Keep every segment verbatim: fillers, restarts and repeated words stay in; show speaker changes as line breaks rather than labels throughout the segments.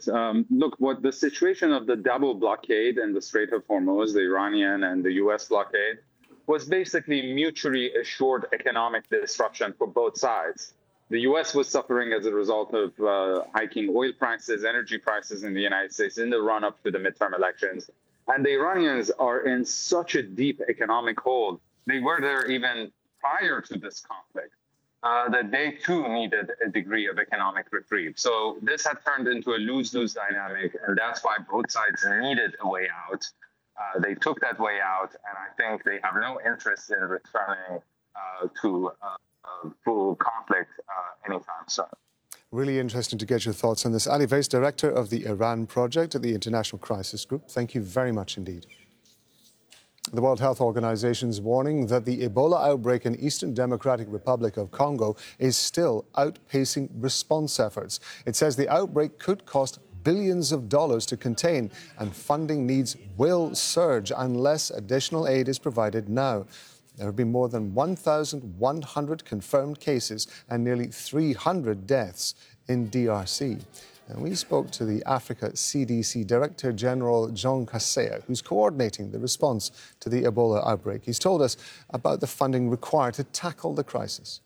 it. Um, look, what the situation of the double blockade in the Strait of Hormuz, the Iranian and the U S blockade, was basically mutually assured economic disruption for both sides. The U S was suffering as a result of uh, hiking oil prices, energy prices in the United States in the run-up to the midterm elections. And the Iranians are in such a deep economic hole. They were there even prior to this conflict, uh, that they too needed a degree of economic reprieve. So this had turned into a lose-lose dynamic, and that's why both sides needed a way out. Uh, they took that way out, and I think they have no interest in returning uh, to uh, uh, full conflict uh, anytime soon.
Really interesting to get your thoughts on this. Ali Weiss, Director of the Iran Project at the International Crisis Group. Thank you very much indeed. The World Health Organization is warning that the Ebola outbreak in Eastern Democratic Republic of Congo is still outpacing response efforts. It says the outbreak could cost billions of dollars to contain, and funding needs will surge unless additional aid is provided now. There have been more than one thousand one hundred confirmed cases and nearly three hundred deaths in D R C. And we spoke to the Africa C D C Director General Jean Kaseya, who's coordinating the response to the Ebola outbreak. He's told us about the funding required to tackle the crisis.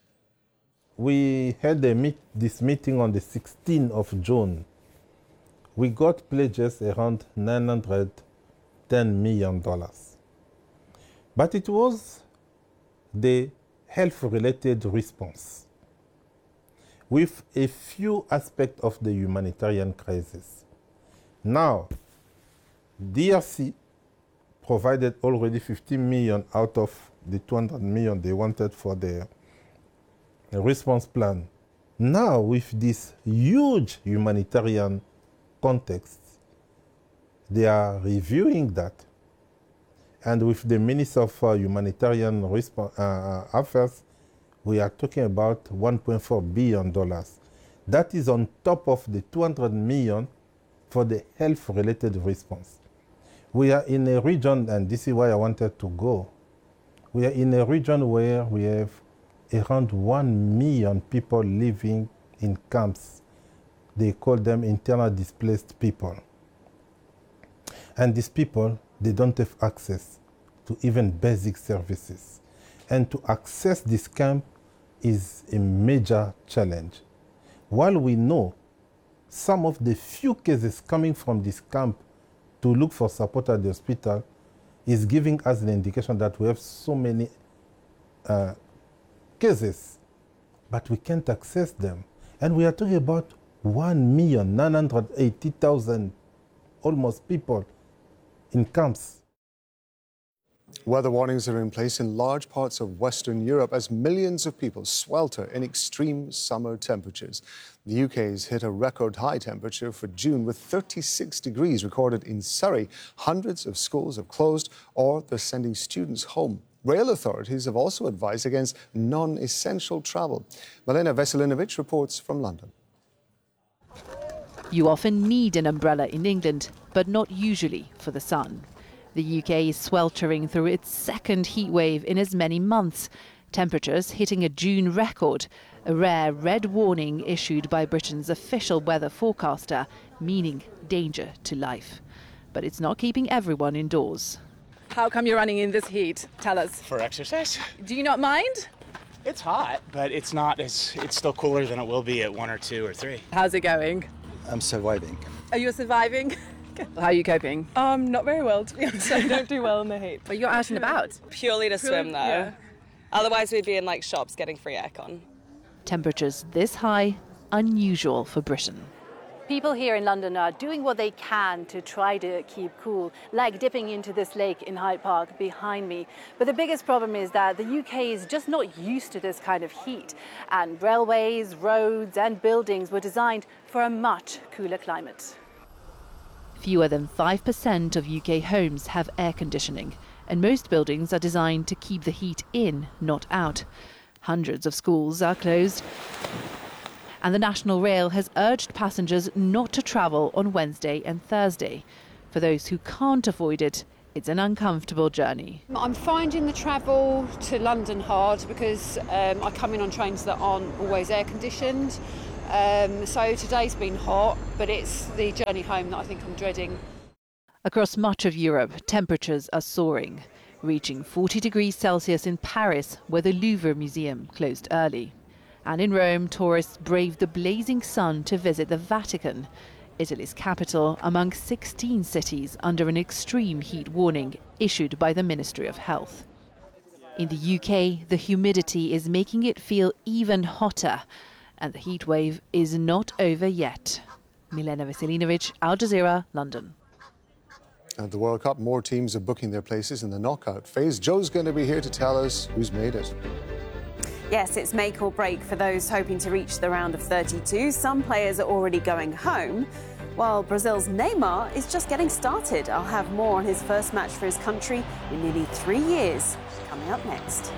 We had a meet, this meeting on the sixteenth of June. We got pledges around nine hundred ten million dollars. But it was the health-related response with a few aspects of the humanitarian crisis. Now, D R C provided already fifteen million out of the two hundred million they wanted for the response plan. Now, with this huge humanitarian context, they are reviewing that. And with the Minister of uh, Humanitarian Resp- uh, Affairs, we are talking about one point four billion dollars. That is on top of the two hundred million dollars for the health-related response. We are in a region, and this is why I wanted to go, we are in a region where we have around one million people living in camps. They call them internally displaced people. And these people, they don't have access to even basic services. And to access this camp is a major challenge. While we know some of the few cases coming from this camp to look for support at the hospital is giving us the indication that we have so many uh, cases, but we can't access them. And we are talking about one million nine hundred eighty thousand almost people in camps.
Weather warnings are in place in large parts of Western Europe as millions of people swelter in extreme summer temperatures. The U K's hit a record high temperature for June with thirty-six degrees recorded in Surrey. Hundreds of schools have closed or they're sending students home. Rail authorities have also advised against non-essential travel. Milena Veselinovic reports from London.
You often need an umbrella in England, but not usually for the sun. The U K is sweltering through its second heat wave in as many months. Temperatures hitting a June record, a rare red warning issued by Britain's official weather forecaster, meaning danger to life. But it's not keeping everyone indoors.
How come you're running in this heat? Tell us.
For exercise.
Do you not mind?
It's hot, but it's not as it's still cooler than it will be at one or two or three.
How's it going?
I'm surviving.
Are you surviving? How are you coping?
Um, not very well, to be honest. I don't do well in the heat.
But you're out and about.
Purely to swim, though. Yeah. Otherwise, we'd be in like shops getting free aircon.
Temperatures this high, unusual for Britain.
People here in London are doing what they can to try to keep cool, like dipping into this lake in Hyde Park behind me. But the biggest problem is that the U K is just not used to this kind of heat, and railways, roads and buildings were designed for a much cooler climate.
Fewer than five percent of U K homes have air conditioning, and most buildings are designed to keep the heat in, not out. Hundreds of schools are closed. And the National Rail has urged passengers not to travel on Wednesday and Thursday. For those who can't avoid it, it's an uncomfortable journey.
I'm finding the travel to London hard because um, I come in on trains that aren't always air conditioned. Um, so today's been hot, but it's the journey home that I think I'm dreading.
Across much of Europe, temperatures are soaring, reaching forty degrees Celsius in Paris, where the Louvre Museum closed early. And in Rome, tourists braved the blazing sun to visit the Vatican, Italy's capital, among sixteen cities under an extreme heat warning issued by the Ministry of Health. In the U K, the humidity is making it feel even hotter, and the heat wave is not over yet. Milena Veselinovic, Al Jazeera, London.
At the World Cup, more teams are booking their places in the knockout phase. Joe's going to be here to tell us who's made it.
Yes, it's make or break for those hoping to reach the round of thirty-two. Some players are already going home, while Brazil's Neymar is just getting started. I'll have more on his first match for his country in nearly three years coming up next.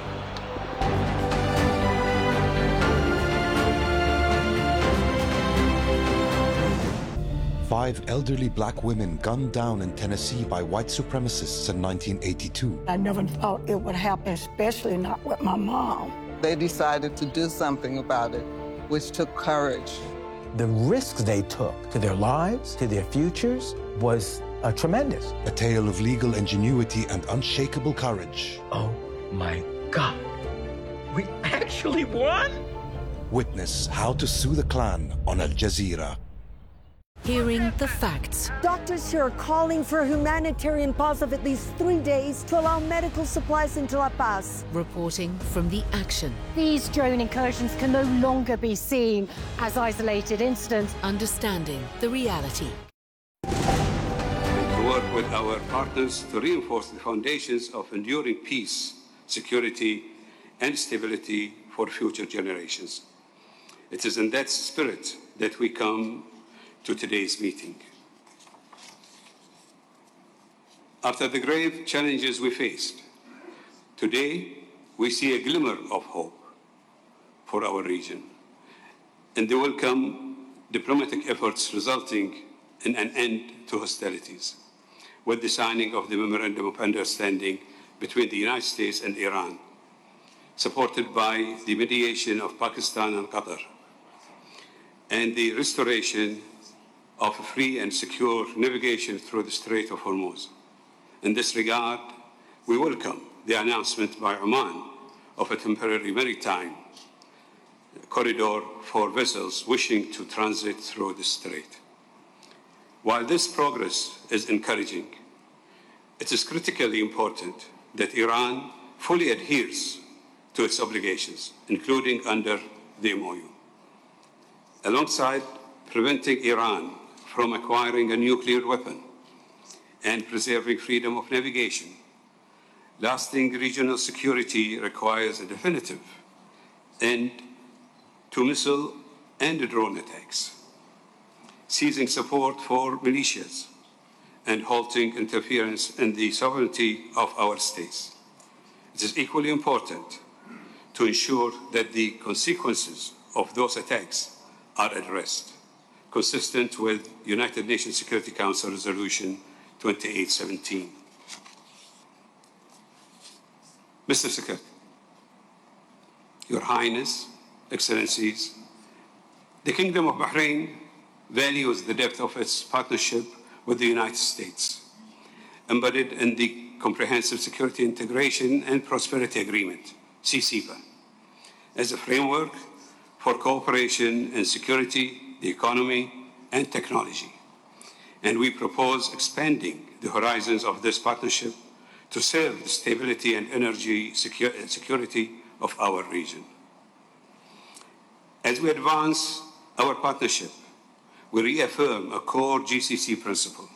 Five elderly black women gunned down in Tennessee by white supremacists in nineteen eighty-two.
I never thought it would happen, especially not with my mom.
They decided to do something about it, which took courage.
The risks they took to their lives, to their futures, was uh, tremendous.
A tale of legal ingenuity and unshakable courage.
Oh my God. We actually won?
Witness How to Sue the Klan on Al Jazeera.
Hearing the facts.
Doctors here are calling for a humanitarian pause of at least three days to allow medical supplies into La Paz.
Reporting from the action.
These drone incursions can no longer be seen as isolated incidents.
Understanding the reality.
To work with our partners to reinforce the foundations of enduring peace, security, and stability for future generations. It is in that spirit that we come to today's meeting. After the grave challenges we faced, today we see a glimmer of hope for our region and the welcome diplomatic efforts resulting in an end to hostilities with the signing of the Memorandum of Understanding between the United States and Iran, supported by the mediation of Pakistan and Qatar, and the restoration of free and secure navigation through the Strait of Hormuz. In this regard, we welcome the announcement by Oman of a temporary maritime corridor for vessels wishing to transit through the strait. While this progress is encouraging, it is critically important that Iran fully adheres to its obligations, including under the M O U. Alongside preventing Iran from acquiring a nuclear weapon and preserving freedom of navigation, lasting regional security requires a definitive end to missile and drone attacks, ceasing support for militias, and halting interference in the sovereignty of our states. It is equally important to ensure that the consequences of those attacks are addressed, consistent with United Nations Security Council Resolution twenty-eight seventeen. Mister Secretary, Your Highness, Excellencies, the Kingdom of Bahrain values the depth of its partnership with the United States, embedded in the Comprehensive Security Integration and Prosperity Agreement, C C P A, as a framework for cooperation in security, the economy, and technology. And we propose expanding the horizons of this partnership to serve the stability and energy secure, security of our region. As we advance our partnership, we reaffirm a core G C C principle.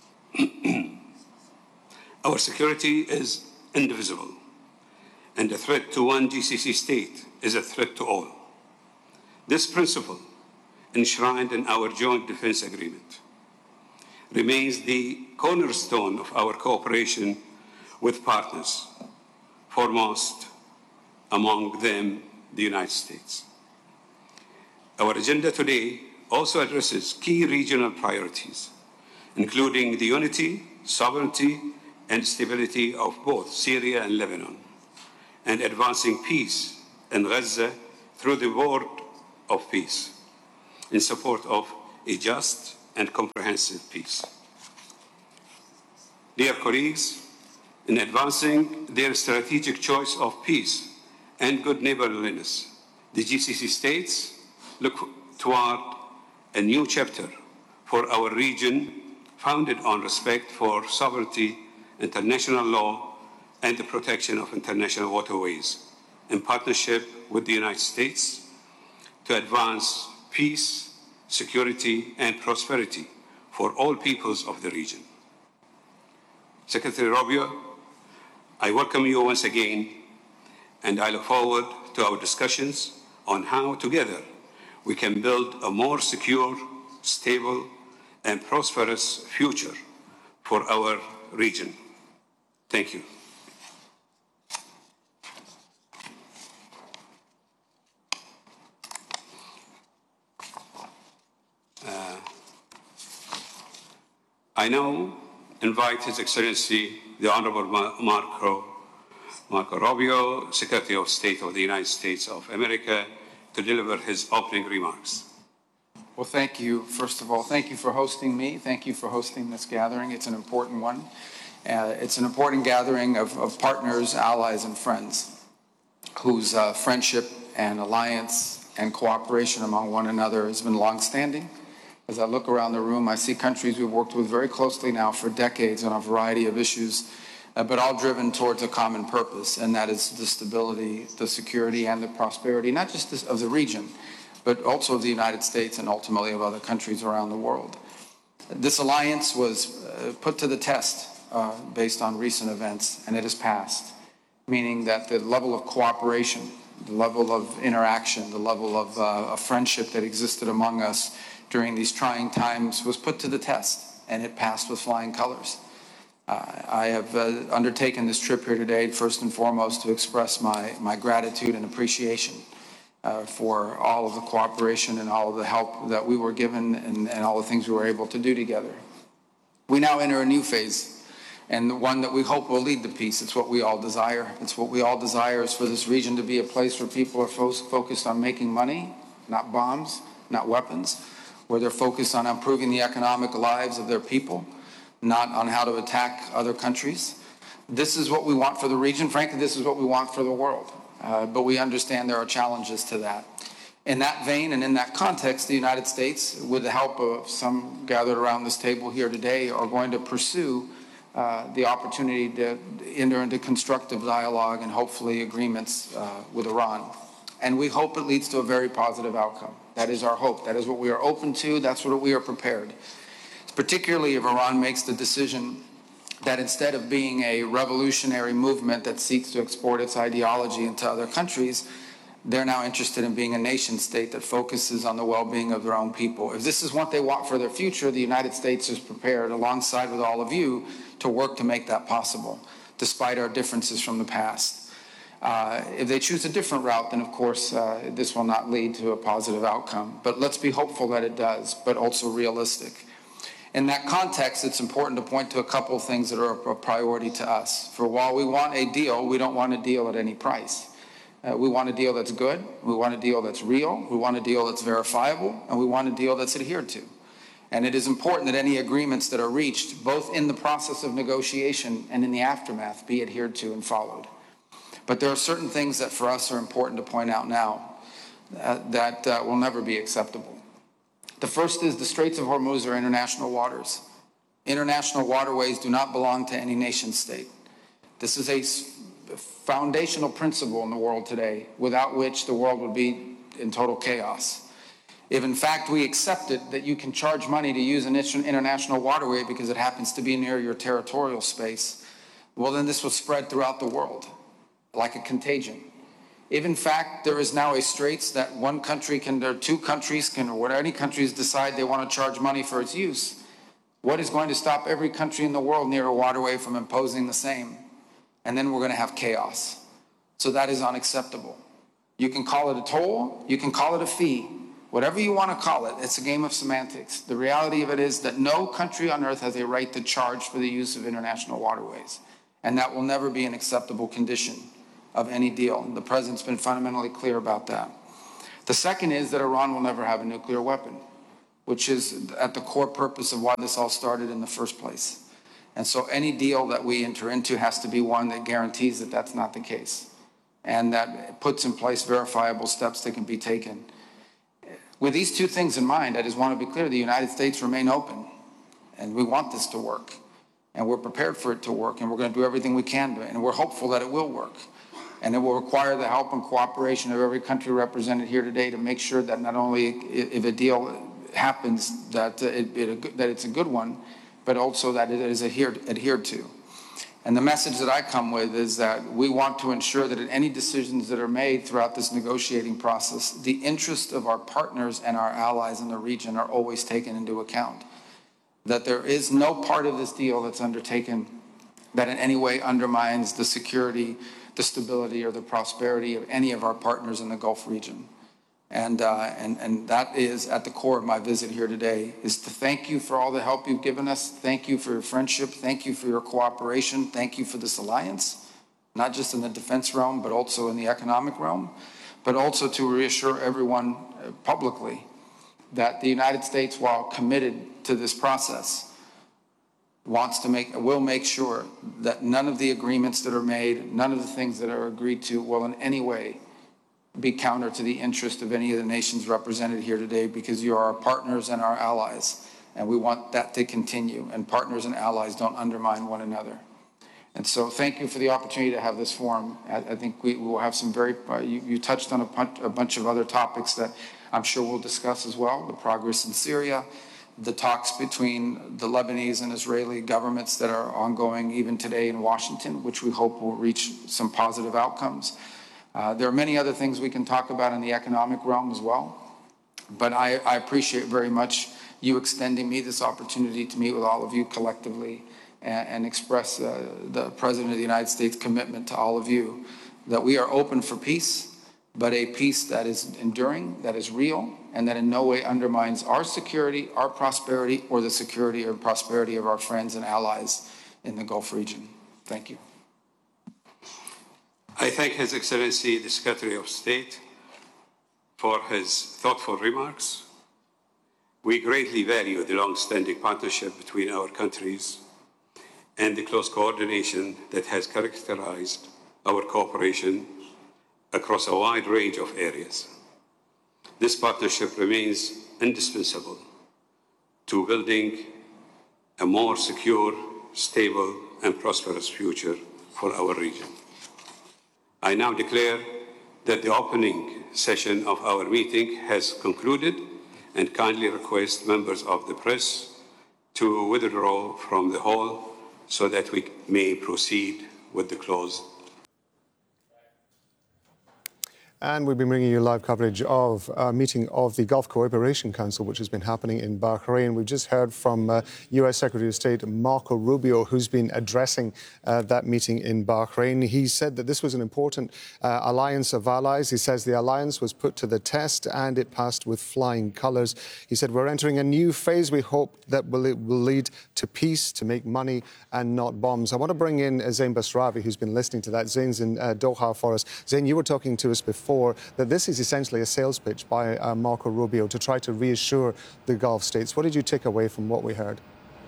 Our security is indivisible, and a threat to one G C C state is a threat to all. This principle, enshrined in our joint defense agreement, remains the cornerstone of our cooperation with partners, foremost among them the United States. Our agenda today also addresses key regional priorities, including the unity, sovereignty, and stability of both Syria and Lebanon, and advancing peace in Gaza through the Board of Peace, in support of a just and comprehensive peace. Dear colleagues, in advancing their strategic choice of peace and good neighborliness, the G C C states look toward a new chapter for our region founded on respect for sovereignty, international law, and the protection of international waterways, in partnership with the United States to advance peace, security, and prosperity for all peoples of the region. Secretary Rubio, I welcome you once again, and I look forward to our discussions on how together we can build a more secure, stable, and prosperous future for our region. Thank you. Uh, I now invite His Excellency, the Honorable Marco, Marco Rubio, Secretary of State of the United States of America, to deliver his opening remarks.
Well, thank you. First of all, thank you for hosting me. Thank you for hosting this gathering. It's an important one. Uh, it's an important gathering of, of partners, allies, and friends whose uh, friendship and alliance and cooperation among one another has been longstanding. As I look around the room, I see countries we've worked with very closely now for decades on a variety of issues, uh, but all driven towards a common purpose, and that is the stability, the security, and the prosperity, not just this, of the region, but also of the United States and ultimately of other countries around the world. This alliance was uh, put to the test uh, based on recent events, and it has passed, meaning that the level of cooperation, the level of interaction, the level of, uh, of friendship that existed among us during these trying times was put to the test, and it passed with flying colors. Uh, I have uh, undertaken this trip here today, first and foremost, to express my, my gratitude and appreciation uh, for all of the cooperation and all of the help that we were given and, and all the things we were able to do together. We now enter a new phase, and the one that we hope will lead to peace. It's what we all desire. It's what we all desire is for this region to be a place where people are fo- focused on making money, not bombs, not weapons, where they're focused on improving the economic lives of their people, not on how to attack other countries. This is what we want for the region. Frankly, this is what we want for the world. Uh, but we understand there are challenges to that. In that vein and in that context, the United States, with the help of some gathered around this table here today, are going to pursue uh, the opportunity to enter into constructive dialogue and hopefully agreements uh, with Iran. And we hope it leads to a very positive outcome. That is our hope. That is what we are open to. That's what we are prepared. Particularly if Iran makes the decision that instead of being a revolutionary movement that seeks to export its ideology into other countries, they're now interested in being a nation state that focuses on the well-being of their own people. If this is what they want for their future, the United States is prepared, alongside with all of you, to work to make that possible, despite our differences from the past. Uh, if they choose a different route, then of course uh, this will not lead to a positive outcome. But let's be hopeful that it does, but also realistic. In that context, it's important to point to a couple of things that are a priority to us. For while we want a deal, we don't want a deal at any price. Uh, we want a deal that's good, we want a deal that's real, we want a deal that's verifiable, and we want a deal that's adhered to. And it is important that any agreements that are reached, both in the process of negotiation and in the aftermath, be adhered to and followed. But there are certain things that for us are important to point out now uh, that uh, will never be acceptable. The first is the Straits of Hormuz are international waters. International waterways do not belong to any nation state. This is a foundational principle in the world today, without which the world would be in total chaos. If in fact we accepted that you can charge money to use an international waterway because it happens to be near your territorial space, well then this will spread throughout the world like a contagion. If in fact there is now a straits that one country can, or two countries can, or what any countries decide they want to charge money for its use, what is going to stop every country in the world near a waterway from imposing the same? And then we're going to have chaos. So that is unacceptable. You can call it a toll, you can call it a fee, whatever you want to call it, it's a game of semantics. The reality of it is that no country on earth has a right to charge for the use of international waterways. And that will never be an acceptable condition of any deal. The President's been fundamentally clear about that. The second is that Iran will never have a nuclear weapon, which is at the core purpose of why this all started in the first place. And so any deal that we enter into has to be one that guarantees that that's not the case, and that puts in place verifiable steps that can be taken. With these two things in mind, I just want to be clear, the United States remain open, and we want this to work, and we're prepared for it to work, and we're going to do everything we can do it, and we're hopeful that it will work. And it will require the help and cooperation of every country represented here today to make sure that not only if a deal happens that, it, it, that it's a good one, but also that it is adhered, adhered to. And the message that I come with is that we want to ensure that in any decisions that are made throughout this negotiating process, the interests of our partners and our allies in the region are always taken into account. That there is no part of this deal that's undertaken that in any way undermines the security, the stability, or the prosperity of any of our partners in the Gulf region. And, uh, and, and that is at the core of my visit here today, is to thank you for all the help you've given us. Thank you for your friendship. Thank you for your cooperation. Thank you for this alliance, not just in the defense realm, but also in the economic realm, but also to reassure everyone publicly that the United States, while committed to this process, wants to make, will make sure that none of the agreements that are made, none of the things that are agreed to will in any way be counter to the interest of any of the nations represented here today, because you are our partners and our allies, and we want that to continue, and partners and allies don't undermine one another. And so thank you for the opportunity to have this forum. I, I think we will have some very, uh, you, you touched on a, bunch, a bunch of other topics that I'm sure we'll discuss as well, the progress in Syria, the talks between the Lebanese and Israeli governments that are ongoing even today in Washington, which we hope will reach some positive outcomes. Uh, there are many other things we can talk about in the economic realm as well, but I, I appreciate very much you extending me this opportunity to meet with all of you collectively and, and express uh, the President of the United States' commitment to all of you that we are open for peace, but a peace that is enduring, that is real, and that in no way undermines our security, our prosperity, or the security or prosperity of our friends and allies in the Gulf region. Thank you.
I thank His Excellency the Secretary of State for his thoughtful remarks. We greatly value the long-standing partnership between our countries and the close coordination that has characterized our cooperation across a wide range of areas. This partnership remains indispensable to building a more secure, stable, and prosperous future for our region. I now declare that the opening session of our meeting has concluded, and kindly request members of the press to withdraw from the hall so that we may proceed with the closed.
And we've been bringing you live coverage of a meeting of the Gulf Cooperation Council, which has been happening in Bahrain. We've just heard from uh, U S Secretary of State Marco Rubio, who's been addressing uh, that meeting in Bahrain. He said that this was an important uh, alliance of allies. He says the alliance was put to the test and it passed with flying colours. He said, we're entering a new phase. We hope that will, it will lead to peace, to make money and not bombs. I want to bring in Zain Basravi, who's been listening to that. Zain's in uh, Doha for us. Zain, you were talking to us before that this is essentially a sales pitch by uh, Marco Rubio to try to reassure the Gulf states. What did you take away from what we heard?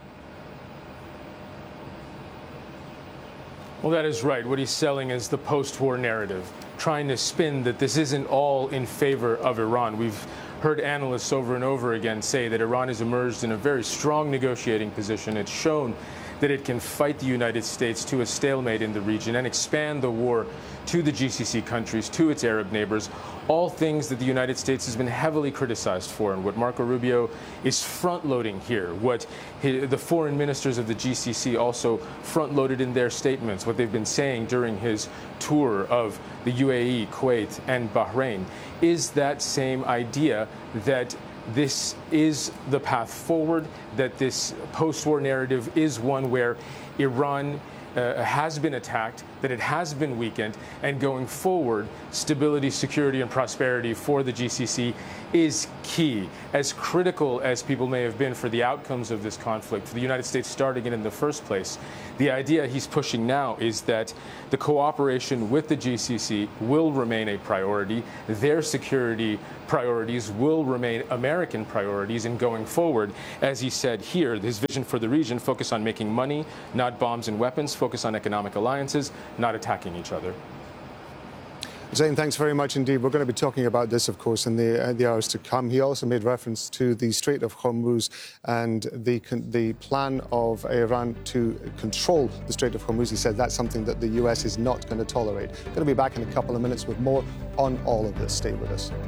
Well, that is right. What he's selling is the post-war narrative, trying to spin that this isn't all in favor of Iran. We've heard analysts over and over again say that Iran has emerged in a very strong negotiating position. It's shown that it can fight the United States to a stalemate in the region and expand the war to the G C C countries, to its Arab neighbors, all things that the United States has been heavily criticized for. And what Marco Rubio is front-loading here, what he, the foreign ministers of the G C C also front-loaded in their statements, what they've been saying during his tour of the U A E, Kuwait, and Bahrain, is that same idea that this is the path forward, that this post-war narrative is one where Iran uh, has been attacked, that it has been weakened, and going forward, stability, security, and prosperity for the G C C is key. As critical as people may have been for the outcomes of this conflict, for the United States starting it in the first place, the idea he's pushing now is that the cooperation with the G C C will remain a priority. Their security priorities will remain American priorities, and going forward, as he said here, his vision for the region focus on making money, not bombs and weapons, focus on economic alliances, not attacking each other.
Zain, thanks very much indeed. We're going to be talking about this, of course, in the, uh, the hours to come. He also made reference to the Strait of Hormuz and the, the plan of Iran to control the Strait of Hormuz. He said that's something that the U S is not going to tolerate. Going to be back in a couple of minutes with more on all of this. Stay with us.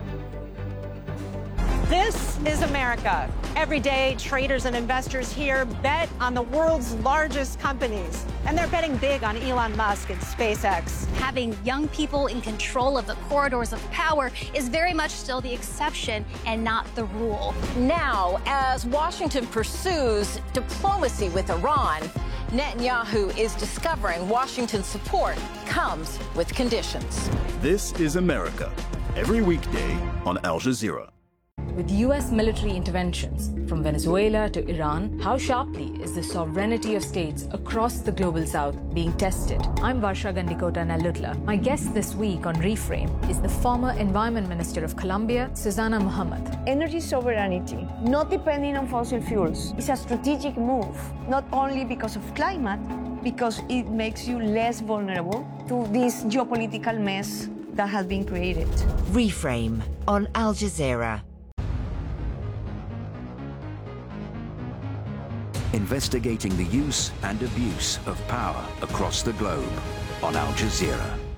This is America. Every day, traders and investors here bet on the world's largest companies. And they're betting big on Elon Musk and SpaceX.
Having young people in control of the corridors of power is very much still the exception and not the rule.
Now, as Washington pursues diplomacy with Iran, Netanyahu is discovering Washington's support comes with conditions.
This is America. Every weekday on Al Jazeera.
With U S military interventions from Venezuela to Iran, how sharply is the sovereignty of states across the global south being tested? I'm Varsha Gandikota Nalutla. My guest this week on Reframe is the former Environment Minister of Colombia, Susana Muhammad.
Energy sovereignty, not depending on fossil fuels, is a strategic move, not only because of climate, because it makes you less vulnerable to this geopolitical mess that has been created.
Reframe on Al Jazeera. Investigating the use and abuse of power across the globe on Al Jazeera.